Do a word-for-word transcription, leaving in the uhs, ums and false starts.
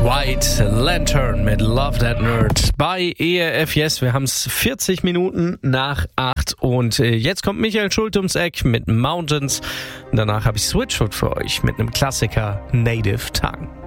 White Lantern mit Love That Nerd bei E R F Yes. Wir haben es vierzig Minuten nach acht und jetzt kommt Michael Schulte ums Eck mit Mountains. Und danach habe ich Switchfoot für euch mit einem Klassiker Native Tongue.